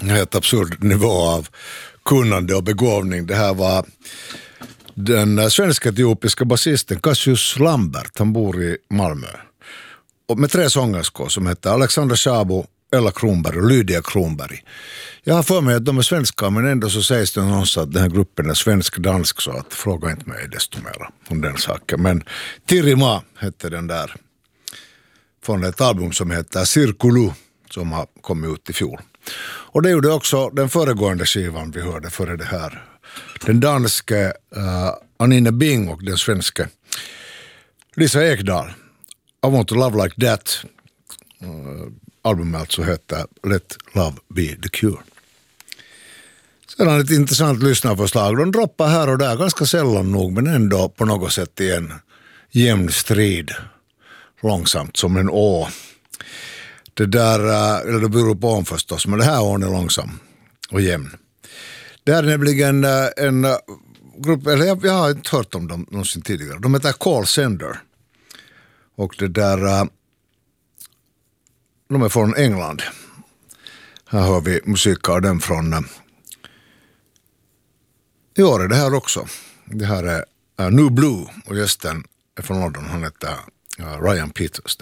helt absurd nivå av kunnande och begåvning. Det här var den svensk-etiopiska basisten Cassius Lambert. Han bor i Malmö. Och med 3 sångerskor som heter Alexandra Szabo, Ella Kronberg och Lydia Kronberg. Jag har för mig att de är svenska, men ändå så sägs det någonstans att den här gruppen är svensk-dansk, så att fråga inte mig desto mer om den saken. Men Tirima hette den där från ett album som heter Cirkulu som har kommit ut i fjol. Och det gjorde också den föregående skivan vi hörde före det här. Den danske Anine Bing och den svenske Lisa Ekdahl. I Want to Love Like That. Albumet alltså heter Let Love Be The Cure. Sedan ett intressant lyssnarförslag. De droppar här och där ganska sällan nog, men ändå på något sätt i en jämn strid. Långsamt som en å. Det där, eller det beror på om förstås, men det här ån är långsam och jämn. Det är nämligen en grupp, eller jag har inte hört om dem någonsin tidigare. De heter Call Sender. Och det där, de är från England. Här har vi musik av dem från i år är det här också. Det här är New Blue och gästen är från London. Han heter Ryan Peters.